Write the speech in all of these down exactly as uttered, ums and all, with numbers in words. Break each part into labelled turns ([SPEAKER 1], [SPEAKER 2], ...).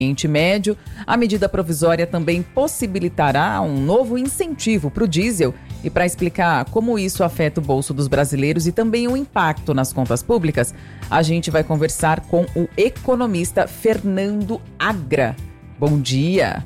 [SPEAKER 1] Oriente Médio, a medida provisória também possibilitará um novo incentivo para o diesel. E para explicar como isso afeta o bolso dos brasileiros e também o impacto nas contas públicas, a gente vai conversar com o economista Fernando Agra. Bom dia.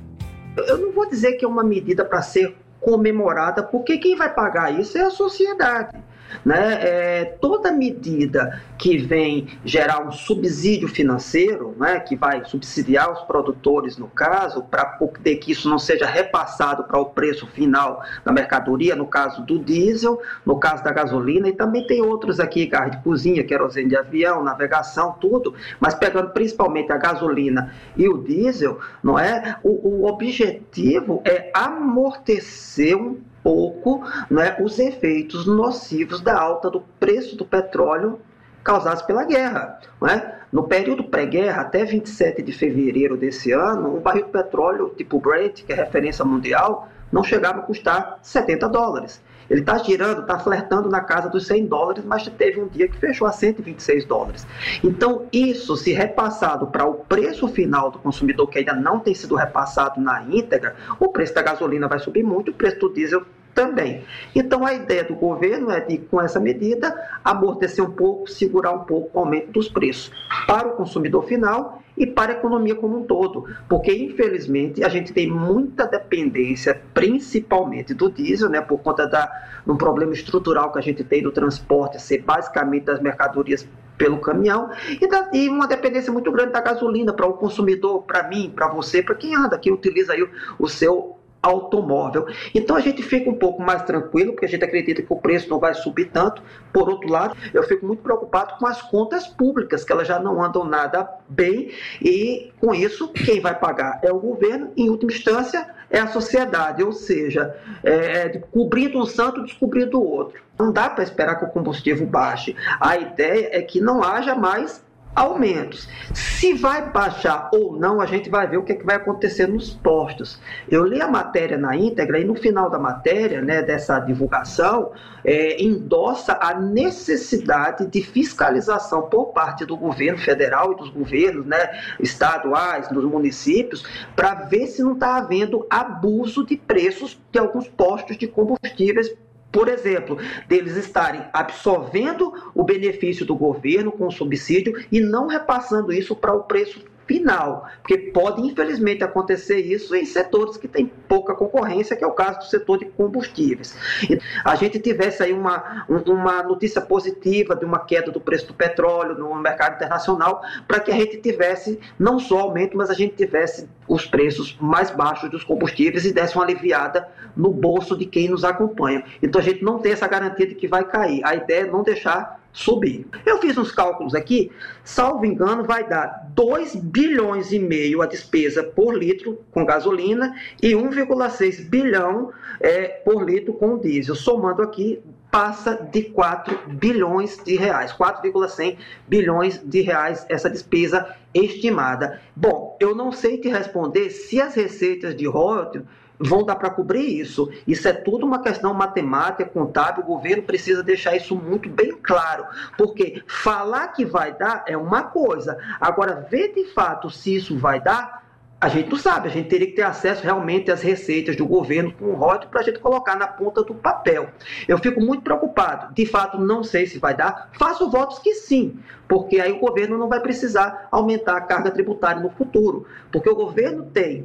[SPEAKER 2] Eu não vou dizer que é uma medida para ser comemorada, porque quem vai pagar isso é a sociedade. Né? É, toda medida que vem gerar um subsídio financeiro, né, que vai subsidiar os produtores, no caso, para poder que isso não seja repassado para o preço final da mercadoria, no caso do diesel, no caso da gasolina, e também tem outros aqui, gás de cozinha, querosene de avião, navegação, tudo, mas pegando principalmente a gasolina e o diesel, não é? O, o objetivo é amortecer um pouco, né, os efeitos nocivos da alta do preço do petróleo causados pela guerra. Né? No período pré-guerra, até vinte e sete de fevereiro desse ano, um barril de petróleo tipo Brent, que é referência mundial, não chegava a custar setenta dólares. Ele está girando, está flertando na casa dos cem dólares, mas teve um dia que fechou a cento e vinte e seis dólares. Então, isso, se repassado para o preço final do consumidor, que ainda não tem sido repassado na íntegra, o preço da gasolina vai subir muito, o preço do diesel também. Então, a ideia do governo é de, com essa medida, amortecer um pouco, segurar um pouco o aumento dos preços para o consumidor final e para a economia como um todo, porque, infelizmente, a gente tem muita dependência, principalmente do diesel, né, por conta da, de um problema estrutural que a gente tem do transporte, ser basicamente das mercadorias pelo caminhão, e, da, e uma dependência muito grande da gasolina para o consumidor, para mim, para você, para quem anda, que utiliza aí o, o seu automóvel. Então a gente fica um pouco mais tranquilo, porque a gente acredita que o preço não vai subir tanto. Por outro lado, eu fico muito preocupado com as contas públicas, que elas já não andam nada bem, e com isso quem vai pagar é o governo, em última instância é a sociedade, ou seja, é, cobrindo um santo, descobrindo o outro. Não dá para esperar que o combustível baixe. A ideia é que não haja mais aumentos. Se vai baixar ou não, a gente vai ver o que, é que vai acontecer nos postos. Eu li a matéria na íntegra e no final da matéria, né, dessa divulgação, é, endossa a necessidade de fiscalização por parte do governo federal e dos governos, né, estaduais, dos municípios, para ver se não está havendo abuso de preços de alguns postos de combustíveis. Por exemplo, deles estarem absorvendo o benefício do governo com o subsídio e não repassando isso para o preço final, porque pode, infelizmente, acontecer isso em setores que têm pouca concorrência, que é o caso do setor de combustíveis. E a gente tivesse aí uma, uma notícia positiva de uma queda do preço do petróleo no mercado internacional, para que a gente tivesse não só aumento, mas a gente tivesse os preços mais baixos dos combustíveis e desse uma aliviada no bolso de quem nos acompanha. Então a gente não tem essa garantia de que vai cair. A ideia é não deixar subir. Eu fiz uns cálculos aqui, salvo engano, vai dar dois bilhões e meio a despesa por litro com gasolina e um vírgula seis bilhão é, por litro com diesel. Somando aqui, passa de quatro bilhões de reais, quatro vírgula cem bilhões de reais essa despesa estimada. Bom, eu não sei te responder se as receitas de royalties vão dar para cobrir isso. Isso é tudo uma questão matemática, contábil. O governo precisa deixar isso muito bem claro, porque falar que vai dar é uma coisa, agora ver de fato se isso vai dar, a gente não sabe. A gente teria que ter acesso realmente às receitas do governo com o royalties para a gente colocar na ponta do papel. Eu fico muito preocupado. De fato, não sei se vai dar. Faço votos que sim, porque aí o governo não vai precisar aumentar a carga tributária no futuro, porque o governo tem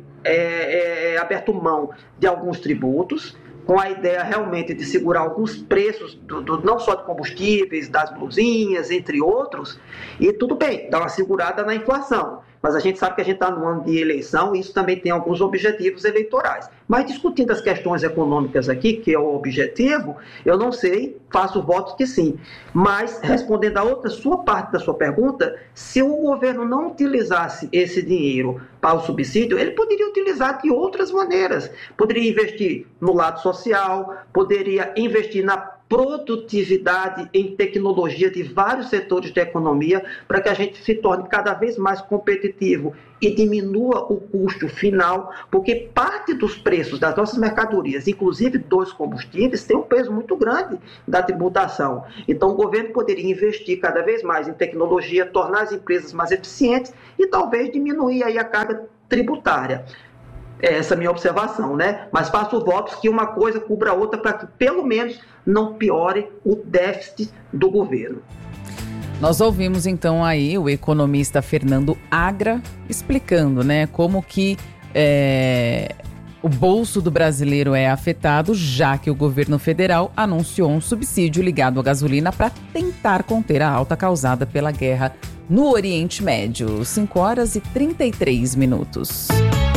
[SPEAKER 2] é, é, aberto mão de alguns tributos, com a ideia realmente de segurar alguns preços, do, do, não só de combustíveis, das blusinhas, entre outros, e tudo bem, dá uma segurada na inflação. Mas a gente sabe que a gente está num ano de eleição e isso também tem alguns objetivos eleitorais. Mas discutindo as questões econômicas aqui, que é o objetivo, eu não sei, faço votos que sim. Mas, respondendo a outra sua parte da sua pergunta, se o governo não utilizasse esse dinheiro para o subsídio, ele poderia utilizar de outras maneiras. Poderia investir no lado social, poderia investir na produtividade em tecnologia de vários setores da economia para que a gente se torne cada vez mais competitivo e diminua o custo final, porque parte dos preços das nossas mercadorias, inclusive dos combustíveis, tem um peso muito grande da tributação. Então o governo poderia investir cada vez mais em tecnologia, tornar as empresas mais eficientes e talvez diminuir aí a carga tributária. Essa é a minha observação, né? Mas faço votos que uma coisa cubra a outra para que, pelo menos, não piore o déficit do governo.
[SPEAKER 1] Nós ouvimos, então, aí o economista Fernando Agra explicando, né, como que é, o bolso do brasileiro é afetado, já que o governo federal anunciou um subsídio ligado à gasolina para tentar conter a alta causada pela guerra no Oriente Médio. cinco horas e trinta e três minutos.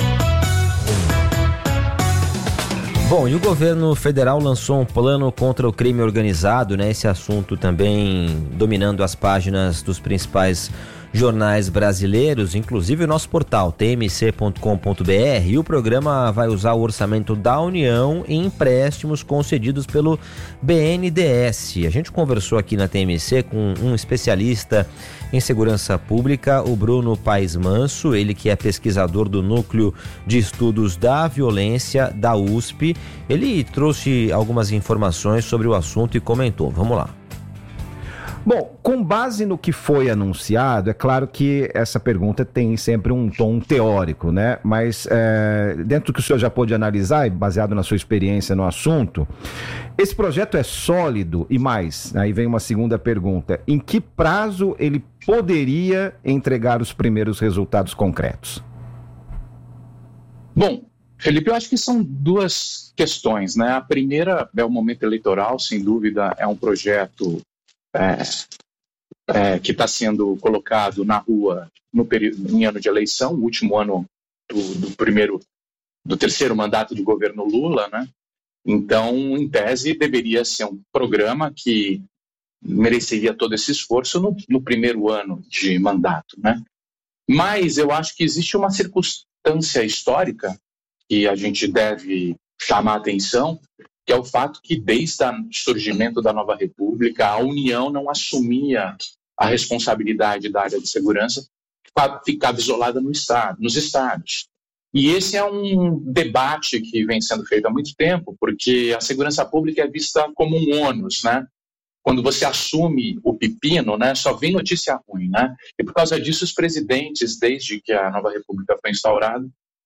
[SPEAKER 3] Bom, e o governo federal lançou um plano contra o crime organizado, né? Esse assunto também dominando as páginas dos principais jornais brasileiros, inclusive o nosso portal t m c ponto com ponto b r, e o programa vai usar o orçamento da União em empréstimos concedidos pelo B N D E S. A gente conversou aqui na T M C com um especialista em segurança pública, o Bruno Paes Manso, ele que é pesquisador do Núcleo de Estudos da Violência da U S P. Ele trouxe algumas informações sobre o assunto e comentou. Vamos lá.
[SPEAKER 4] Bom, com base no que foi anunciado, é claro que essa pergunta tem sempre um tom teórico, né? Mas é, dentro do que o senhor já pôde analisar, e baseado na sua experiência no assunto, esse projeto é sólido e mais, aí vem uma segunda pergunta, em que prazo ele poderia entregar os primeiros resultados concretos?
[SPEAKER 5] Bom, Felipe, eu acho que são duas questões, né? A primeira é o momento eleitoral, sem dúvida, é um projeto É, é, que está sendo colocado na rua no período, em ano de eleição, o último ano do, do primeiro, do terceiro mandato do governo Lula, né? Então, em tese, deveria ser um programa que mereceria todo esse esforço no, no primeiro ano de mandato, né? Mas eu acho que existe uma circunstância histórica que a gente deve chamar a atenção, que é o fato que, desde o surgimento da nova república, a União não assumia a responsabilidade da área de segurança, ficava isolada no estado, nos estados. E esse é um debate que vem sendo feito há muito tempo, porque a segurança pública é vista como um ônus, né? Quando você assume o pepino, né, só vem notícia ruim, né? E por causa disso, os presidentes, desde que a nova república foi instaurada,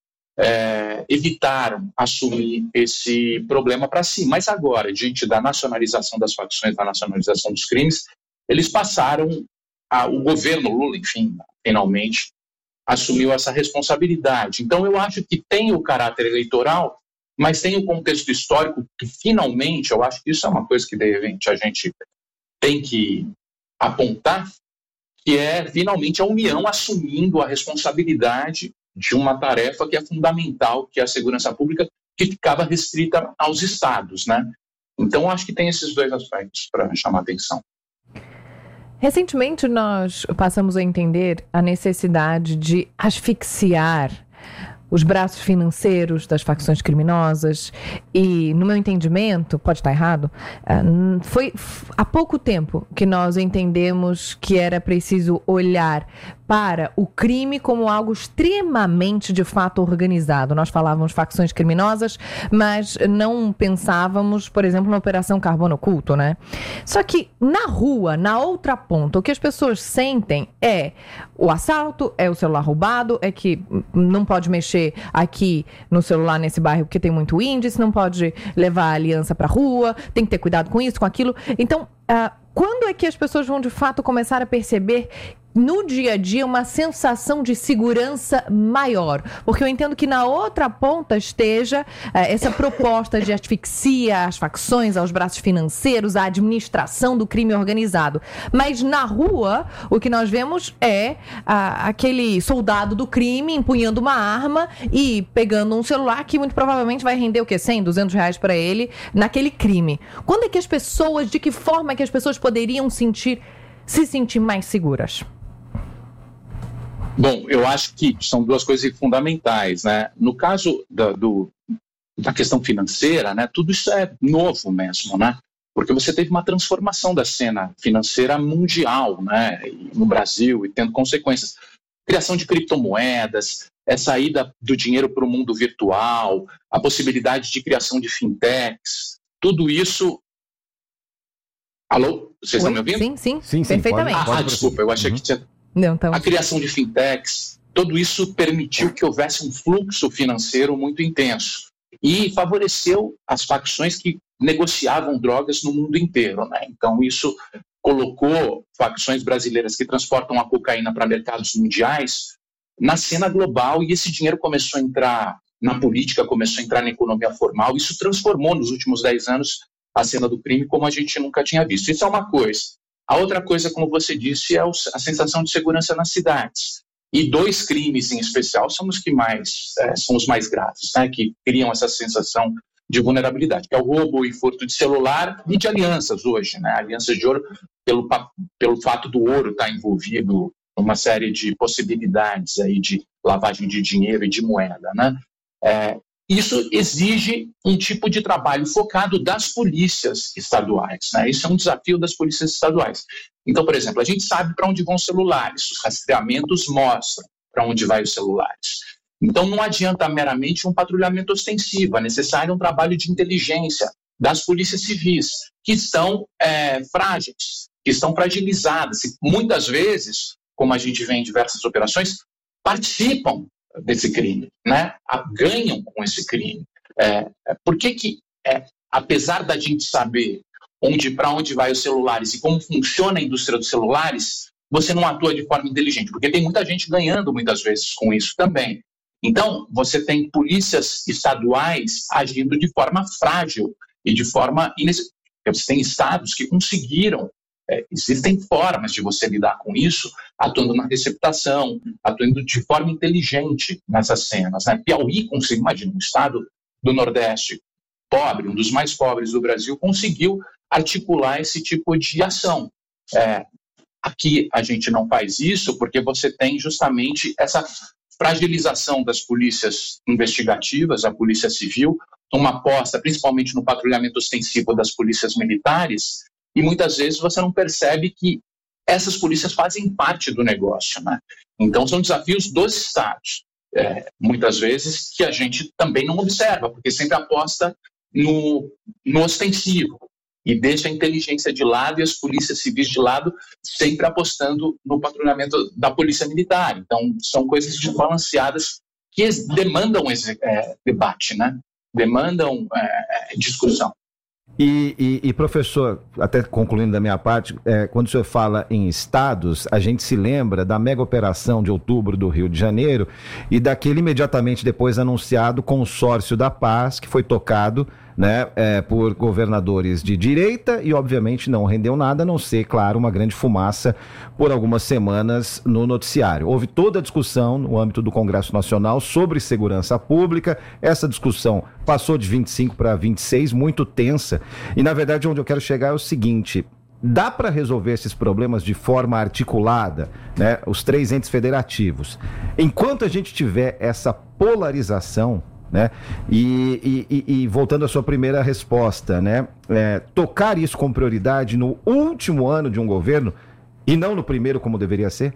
[SPEAKER 5] É, evitaram assumir esse problema para si. Mas agora, diante da nacionalização das facções, da nacionalização dos crimes, eles passaram, a, o governo Lula, enfim, finalmente, assumiu essa responsabilidade. Então, eu acho que tem o caráter eleitoral, mas tem o contexto histórico que, finalmente, eu acho que isso é uma coisa que, de repente, a gente tem que apontar, que é, finalmente, a União assumindo a responsabilidade de uma tarefa que é fundamental, que é a segurança pública, que ficava restrita aos estados, né? Então, acho que tem esses dois aspectos para chamar a atenção.
[SPEAKER 6] Recentemente, nós passamos a entender a necessidade de asfixiar os braços financeiros das facções criminosas e, no meu entendimento, pode estar errado, foi há pouco tempo que nós entendemos que era preciso olhar para o crime como algo extremamente, de fato, organizado. Nós falávamos facções criminosas, mas não pensávamos, por exemplo, na Operação Carbono Oculto, né? Só que na rua, na outra ponta, o que as pessoas sentem é o assalto, é o celular roubado, é que não pode mexer aqui no celular nesse bairro porque tem muito índice, não pode levar a aliança para a rua, tem que ter cuidado com isso, com aquilo. Então, uh, quando é que as pessoas vão de fato começar a perceber no dia a dia uma sensação de segurança maior? Porque eu entendo que na outra ponta esteja uh, essa proposta de asfixia às facções, aos braços financeiros, à administração do crime organizado. Mas na rua, o que nós vemos é uh, aquele soldado do crime empunhando uma arma e pegando um celular que muito provavelmente vai render o quê? cem, duzentos reais para ele naquele crime. Quando é que as pessoas, de que forma é que as pessoas poderiam sentir, se sentir mais seguras?
[SPEAKER 5] Bom, eu acho que são duas coisas fundamentais, né? No caso da, do, da questão financeira, né, tudo isso é novo mesmo, né? porque você teve uma transformação da cena financeira mundial, né, no Brasil, e tendo consequências. Criação de criptomoedas, a saída do dinheiro para o mundo virtual, a possibilidade de criação de fintechs, tudo isso... Alô? Vocês Oi? Estão me ouvindo?
[SPEAKER 6] Sim, sim,
[SPEAKER 4] sim, sim
[SPEAKER 6] perfeitamente.
[SPEAKER 5] Pode, pode ah, desculpa, eu achei uhum. que tinha...
[SPEAKER 6] Não, tá.
[SPEAKER 5] A criação de fintechs, tudo isso permitiu que houvesse um fluxo financeiro muito intenso e favoreceu as facções que negociavam drogas no mundo inteiro, né? Então isso colocou facções brasileiras que transportam a cocaína para mercados mundiais na cena global, e esse dinheiro começou a entrar na política, começou a entrar na economia formal. Isso transformou nos últimos dez anos a cena do crime como a gente nunca tinha visto. Isso é uma coisa. A outra coisa, como você disse, é a sensação de segurança nas cidades. E dois crimes em especial são os que mais é, são os mais graves, né, que criam essa sensação de vulnerabilidade, que é o roubo e furto de celular e de alianças hoje, né? Alianças de ouro, pelo, pelo fato do ouro estar envolvido numa série de possibilidades aí de lavagem de dinheiro e de moeda, né? É, isso exige um tipo de trabalho focado das polícias estaduais, né? Isso é um desafio das polícias estaduais. Então, por exemplo, a gente sabe para onde vão os celulares, os rastreamentos mostram para onde vai os celulares. Então, não adianta meramente um patrulhamento ostensivo, é necessário um trabalho de inteligência das polícias civis, que estão é, frágeis, que estão fragilizadas, e muitas vezes, como a gente vê em diversas operações, participam desse crime, né? Ganham com esse crime. É, por que que, é, apesar da gente saber onde, para onde vai os celulares e como funciona a indústria dos celulares, você não atua de forma inteligente? Porque tem muita gente ganhando muitas vezes com isso também. Então, você tem polícias estaduais agindo de forma frágil e de forma inex... Você tem estados que conseguiram, é, existem formas de você lidar com isso, atuando na receptação, atuando de forma inteligente nessas cenas, né? Piauí conseguiu, imagina, um estado do Nordeste pobre, um dos mais pobres do Brasil, conseguiu articular esse tipo de ação. É, aqui a gente não faz isso porque você tem justamente essa fragilização das polícias investigativas, a polícia civil, uma aposta principalmente no patrulhamento ostensivo das polícias militares, e muitas vezes você não percebe que essas polícias fazem parte do negócio, né? Então são desafios dos estados, é, muitas vezes que a gente também não observa, porque sempre aposta no, no ostensivo e deixa a inteligência de lado e as polícias civis de lado, sempre apostando no patrulhamento da polícia militar. Então, são coisas desbalanceadas que demandam esse é, debate, né? Demandam é, discussão.
[SPEAKER 4] E, e, e, professor, até concluindo da minha parte, é, quando o senhor fala em estados, a gente se lembra da mega operação de outubro do Rio de Janeiro e daquele imediatamente depois anunciado consórcio da paz, que foi tocado, né, é, por governadores de direita e obviamente não rendeu nada, a não ser, claro, uma grande fumaça por algumas semanas no noticiário. Houve toda a discussão no âmbito do Congresso Nacional sobre segurança pública, essa discussão passou de vinte e cinco para vinte e seis, muito tensa, e na verdade onde eu quero chegar é o seguinte: dá para resolver esses problemas de forma articulada, né, os três entes federativos, enquanto a gente tiver essa polarização, né? E, e, e voltando à sua primeira resposta, né? É, tocar isso com prioridade no último ano de um governo e não no primeiro, como deveria ser?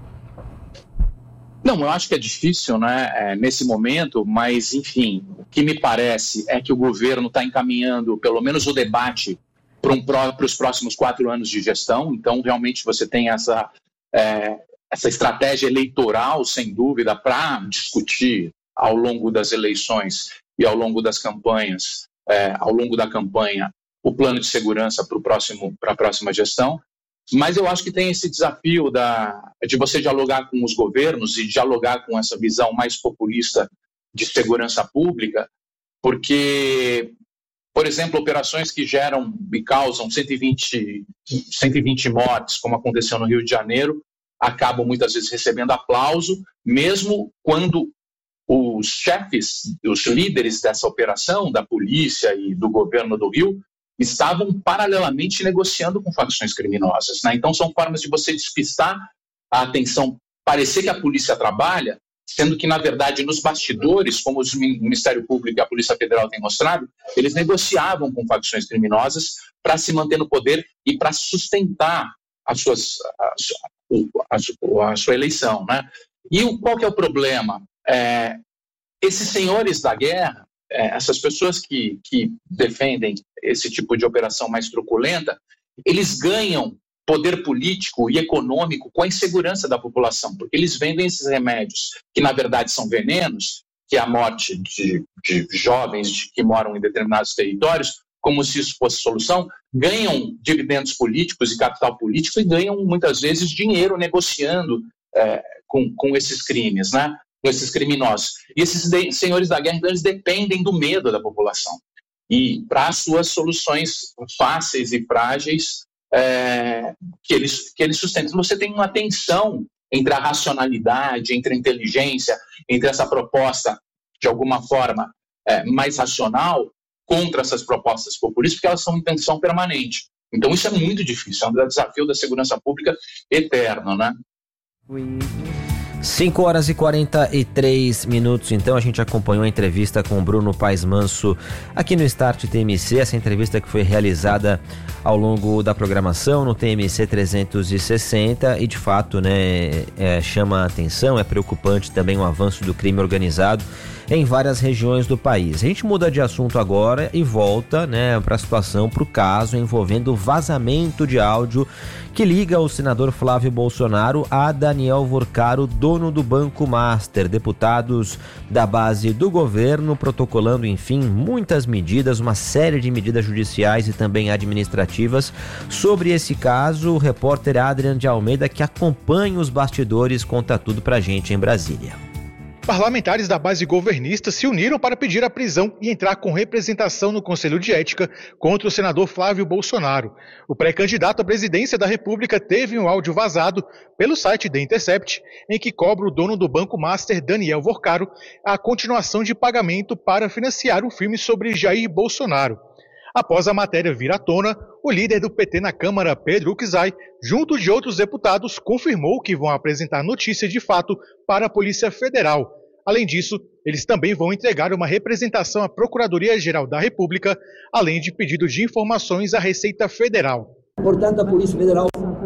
[SPEAKER 5] Não, eu acho que é difícil, né, é, nesse momento, mas, enfim, o que me parece é que o governo está encaminhando, pelo menos o debate, para um, os próximos quatro anos de gestão. Então, realmente, você tem essa, é, essa estratégia eleitoral, sem dúvida, para discutir ao longo das eleições e ao longo das campanhas, é, ao longo da campanha, o plano de segurança para o próximo, para a próxima gestão. Mas eu acho que tem esse desafio da, de você dialogar com os governos e dialogar com essa visão mais populista de segurança pública, porque, por exemplo, operações que geram e causam cento e vinte, cento e vinte mortes, como aconteceu no Rio de Janeiro, acabam muitas vezes recebendo aplauso, mesmo quando os chefes, os líderes dessa operação, da polícia e do governo do Rio, estavam paralelamente negociando com facções criminosas, né? Então são formas de você despistar a atenção, parecer que a polícia trabalha sendo que, na verdade, nos bastidores, como o Ministério Público e a Polícia Federal têm mostrado, eles negociavam com facções criminosas para se manter no poder e para sustentar as suas, a, a, a, a sua eleição, né? E o, qual que é o problema? É, esses senhores da guerra, é, essas pessoas que, que defendem esse tipo de operação mais truculenta, eles ganham poder político e econômico com a insegurança da população, porque eles vendem esses remédios, que na verdade são venenos, que é a morte de, de jovens de, que moram em determinados territórios, como se isso fosse solução, ganham dividendos políticos e capital político e ganham muitas vezes dinheiro negociando é, com, com esses crimes, né? Com esses criminosos. E esses de, senhores da guerra, então, eles dependem do medo da população. E para as suas soluções fáceis e frágeis, É, que, eles, que eles sustentam. Você tem uma tensão entre a racionalidade, entre a inteligência, entre essa proposta, de alguma forma, é, mais racional, contra essas propostas populistas, porque elas são em tensão permanente. Então isso é muito difícil, é um desafio da segurança pública eterno, né?
[SPEAKER 3] cinco horas e quarenta e três minutos, então a gente acompanhou a entrevista com o Bruno Paes Manso aqui no Start T M C, essa entrevista que foi realizada ao longo da programação no T M C trezentos e sessenta e de fato, né, é, chama a atenção, é preocupante também o avanço do crime organizado em várias regiões do país. A gente muda de assunto agora e volta, né, para a situação, para o caso envolvendo vazamento de áudio que liga o senador Flávio Bolsonaro a Daniel Vorcaro, dono do Banco Master. Deputados da base do governo protocolando, enfim, muitas medidas, uma série de medidas judiciais e também administrativas. Sobre esse caso, o repórter Adrian de Almeida, que acompanha os bastidores, conta tudo pra gente em Brasília.
[SPEAKER 7] Parlamentares da base governista se uniram para pedir a prisão e entrar com representação no Conselho de Ética contra o senador Flávio Bolsonaro. O pré-candidato à presidência da República teve um áudio vazado pelo site The Intercept, em que cobra o dono do Banco Master, Daniel Vorcaro, a continuação de pagamento para financiar um filme sobre Jair Bolsonaro. Após a matéria vir à tona, o líder do P T na Câmara, Pedro Uczai, junto de outros deputados, confirmou que vão apresentar notícia de fato para a Polícia Federal. Além disso, eles também vão entregar uma representação à Procuradoria-Geral da República, além de pedidos de informações à Receita Federal.
[SPEAKER 8] Portanto, a Polícia Federal,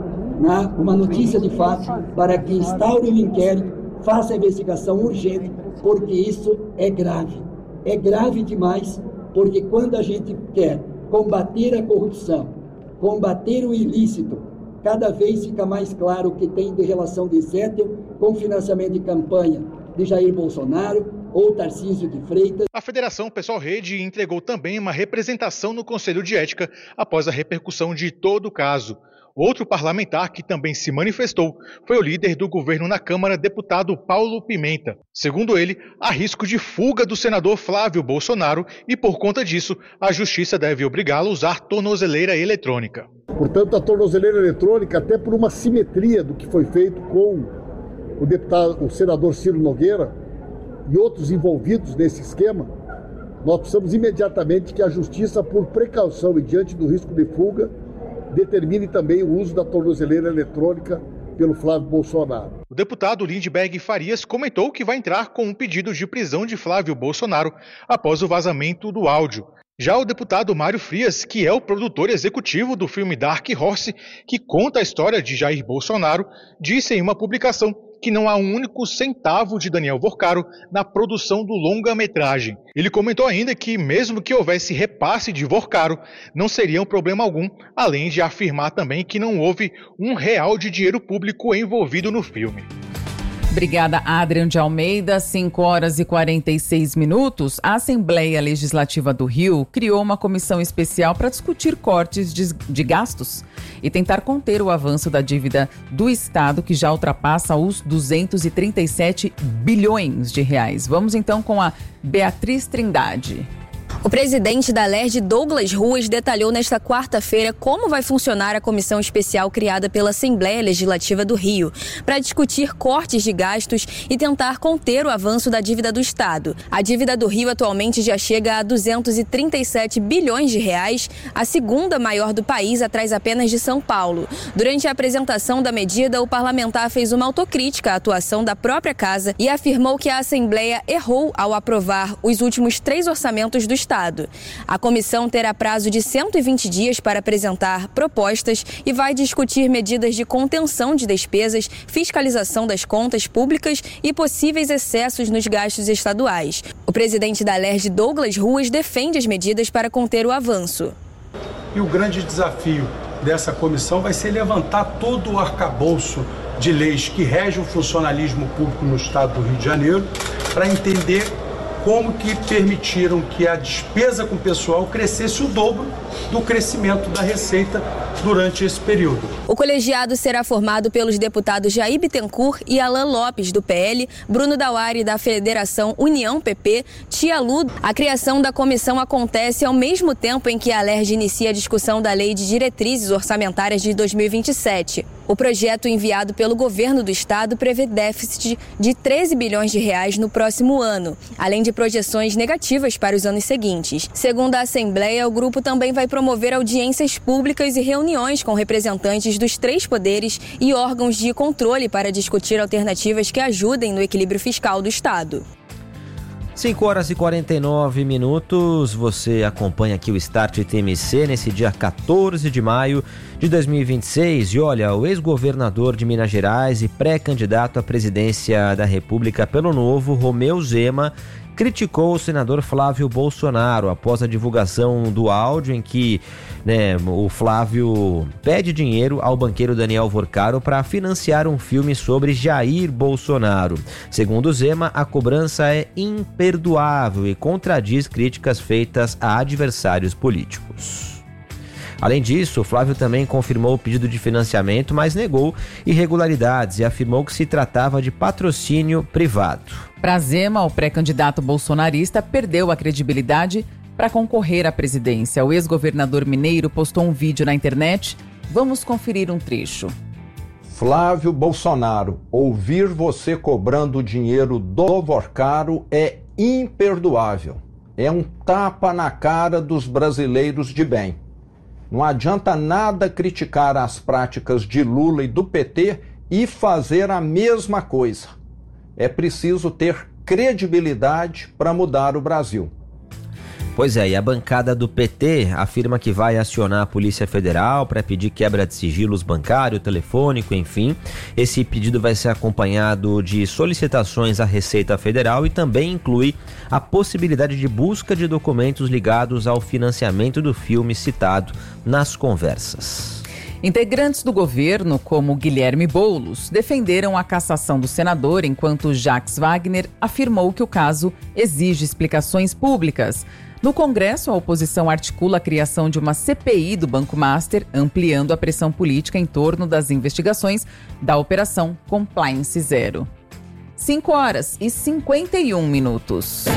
[SPEAKER 8] né, uma notícia de fato para que instaure o inquérito, faça a investigação urgente, porque isso é grave. É grave demais. Porque quando a gente quer combater a corrupção, combater o ilícito, cada vez fica mais claro o que tem de relação de Zétel com financiamento de campanha de Jair Bolsonaro ou Tarcísio de Freitas.
[SPEAKER 7] A Federação Pessoal Rede entregou também uma representação no Conselho de Ética após a repercussão de todo o caso. Outro parlamentar que também se manifestou foi o líder do governo na Câmara, deputado Paulo Pimenta. Segundo ele, há risco de fuga do senador Flávio Bolsonaro e, por conta disso, a Justiça deve obrigá-lo a usar tornozeleira eletrônica.
[SPEAKER 9] Portanto, a tornozeleira eletrônica, até por uma simetria do que foi feito com o deputado, o senador Ciro Nogueira e outros envolvidos nesse esquema, nós precisamos imediatamente que a Justiça, por precaução e diante do risco de fuga, determine também o uso da tornozeleira eletrônica pelo Flávio Bolsonaro.
[SPEAKER 7] O deputado Lindbergh Farias comentou que vai entrar com um pedido de prisão de Flávio Bolsonaro após o vazamento do áudio. Já o deputado Mário Frias, que é o produtor executivo do filme Dark Horse, que conta a história de Jair Bolsonaro, disse em uma publicação que não há um único centavo de Daniel Vorcaro na produção do longa-metragem. Ele comentou ainda que, mesmo que houvesse repasse de Vorcaro, não seria um problema algum, além de afirmar também que não houve um real de dinheiro público envolvido no filme.
[SPEAKER 1] Obrigada, Adrian de Almeida. cinco horas e quarenta e seis minutos. A Assembleia Legislativa do Rio criou uma comissão especial para discutir cortes de, de gastos e tentar conter o avanço da dívida do Estado, que já ultrapassa os duzentos e trinta e sete bilhões de reais. Vamos então com a Beatriz Trindade.
[SPEAKER 10] O presidente da Alerj, Douglas Ruas, detalhou nesta quarta-feira como vai funcionar a comissão especial criada pela Assembleia Legislativa do Rio para discutir cortes de gastos e tentar conter o avanço da dívida do Estado. A dívida do Rio atualmente já chega a duzentos e trinta e sete bilhões de reais, a segunda maior do país, atrás apenas de São Paulo. Durante a apresentação da medida, o parlamentar fez uma autocrítica à atuação da própria casa e afirmou que a Assembleia errou ao aprovar os últimos três orçamentos do Estado. A comissão terá prazo de cento e vinte dias para apresentar propostas e vai discutir medidas de contenção de despesas, fiscalização das contas públicas e possíveis excessos nos gastos estaduais. O presidente da Alerj, Douglas Ruas, defende as medidas para conter o avanço.
[SPEAKER 11] E o grande desafio dessa comissão vai ser levantar todo o arcabouço de leis que regem o funcionalismo público no estado do Rio de Janeiro para entender como que permitiram que a despesa com o pessoal crescesse o dobro do crescimento da receita durante esse período.
[SPEAKER 10] O colegiado será formado pelos deputados Jair Bittencourt e Alan Lopes, do P L, Bruno Dauari, da Federação União P P, Tia Lu. A criação da comissão acontece ao mesmo tempo em que a Alerj inicia a discussão da Lei de Diretrizes Orçamentárias de dois mil e vinte e sete. O projeto enviado pelo governo do estado prevê déficit de treze bilhões de reais no próximo ano, além de projeções negativas para os anos seguintes. Segundo a Assembleia, o grupo também vai promover audiências públicas e reuniões com representantes dos três poderes e órgãos de controle para discutir alternativas que ajudem no equilíbrio fiscal do estado.
[SPEAKER 3] cinco horas e quarenta e nove minutos, você acompanha aqui o Start T M C nesse dia quatorze de maio de dois mil e vinte e seis. E olha, o ex-governador de Minas Gerais e pré-candidato à presidência da República pelo Novo, Romeu Zema, criticou o senador Flávio Bolsonaro após a divulgação do áudio em que, né, o Flávio pede dinheiro ao banqueiro Daniel Vorcaro para financiar um filme sobre Jair Bolsonaro. Segundo Zema, a cobrança é imperdoável e contradiz críticas feitas a adversários políticos. Além disso, Flávio também confirmou o pedido de financiamento, mas negou irregularidades e afirmou que se tratava de patrocínio privado.
[SPEAKER 1] Para Zema, o pré-candidato bolsonarista perdeu a credibilidade para concorrer à presidência. O ex-governador mineiro postou um vídeo na internet. Vamos conferir um trecho.
[SPEAKER 12] Flávio Bolsonaro, ouvir você cobrando dinheiro do Vorcaro é imperdoável. É um tapa na cara dos brasileiros de bem. Não adianta nada criticar as práticas de Lula e do P T e fazer a mesma coisa. É preciso ter credibilidade para mudar o Brasil.
[SPEAKER 3] Pois é, e a bancada do P T afirma que vai acionar a Polícia Federal para pedir quebra de sigilos bancário, telefônico, enfim. Esse pedido vai ser acompanhado de solicitações à Receita Federal e também inclui a possibilidade de busca de documentos ligados ao financiamento do filme citado nas conversas.
[SPEAKER 1] Integrantes do governo, como Guilherme Boulos, defenderam a cassação do senador, enquanto Jacques Wagner afirmou que o caso exige explicações públicas. No Congresso, a oposição articula a criação de uma C P I do Banco Master, ampliando a pressão política em torno das investigações da Operação Compliance Zero. cinco horas e cinquenta e um minutos.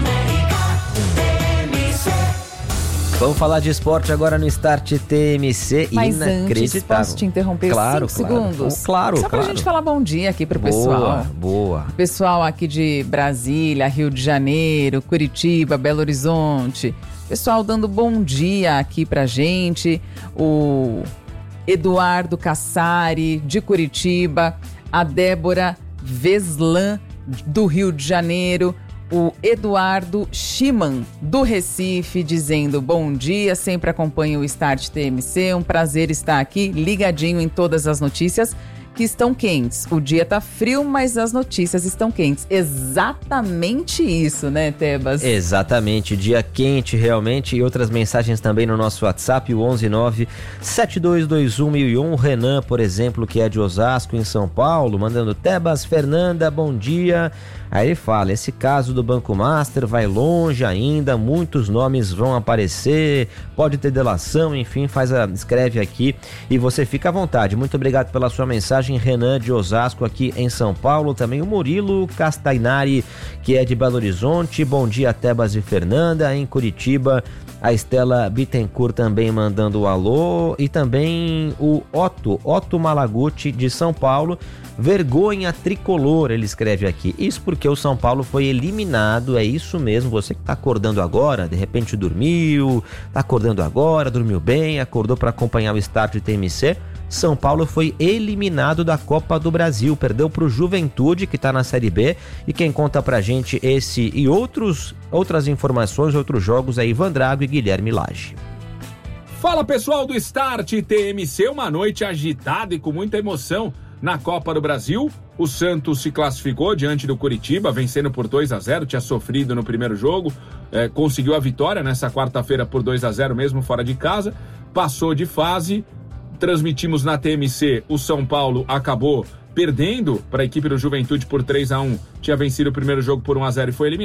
[SPEAKER 3] Vamos falar de esporte agora no Start T M C.
[SPEAKER 1] Mas
[SPEAKER 3] Inacreditável.
[SPEAKER 1] antes, posso te interromper
[SPEAKER 3] claro,
[SPEAKER 1] cinco
[SPEAKER 3] claro.
[SPEAKER 1] segundos?
[SPEAKER 3] Oh, claro,
[SPEAKER 1] Só pra
[SPEAKER 3] claro.
[SPEAKER 1] gente falar bom dia aqui pro
[SPEAKER 3] boa,
[SPEAKER 1] pessoal.
[SPEAKER 3] Boa,
[SPEAKER 1] Pessoal aqui de Brasília, Rio de Janeiro, Curitiba, Belo Horizonte. Pessoal dando bom dia aqui pra gente. O Eduardo Cassari, de Curitiba. A Débora Veslan, do Rio de Janeiro. O Eduardo Schimann, do Recife, dizendo bom dia, sempre acompanha o Start T M C, um prazer estar aqui, ligadinho em todas as notícias que estão quentes. O dia tá frio, mas as notícias estão quentes. Exatamente isso, né, Tebas?
[SPEAKER 3] Exatamente, dia quente realmente, e outras mensagens também no nosso WhatsApp, o onze nove sete dois dois um mil e um. O Renan, por exemplo, que é de Osasco, em São Paulo, mandando Tebas, Fernanda, bom dia. Aí ele fala, esse caso do Banco Master vai longe ainda, muitos nomes vão aparecer, pode ter delação, enfim, faz a, escreve aqui e você fica à vontade. Muito obrigado pela sua mensagem, Renan de Osasco aqui em São Paulo, também o Murilo Castainari, que é de Belo Horizonte, bom dia Tebas e Fernanda, em Curitiba, a Estela Bittencourt também mandando o alô, e também o Otto, Otto Malaguti de São Paulo, vergonha tricolor, ele escreve aqui, isso porque o São Paulo foi eliminado, é isso mesmo, você que está acordando agora, de repente dormiu, está acordando agora, dormiu bem, acordou para acompanhar o start de T M C, São Paulo foi eliminado da Copa do Brasil, perdeu para o Juventude, que está na Série B, e quem conta pra gente esse e outros, outras informações, outros jogos é Ivan Drago e Guilherme Lage.
[SPEAKER 13] Fala pessoal do Start T M C, uma noite agitada e com muita emoção na Copa do Brasil. O Santos se classificou diante do Curitiba, vencendo por dois a zero, tinha sofrido no primeiro jogo, é, conseguiu a vitória nessa quarta-feira por dois a zero, mesmo fora de casa, passou de fase. Transmitimos na T M C, o São Paulo acabou perdendo para a equipe do Juventude por três a um, tinha vencido o primeiro jogo por um a zero e foi eliminado.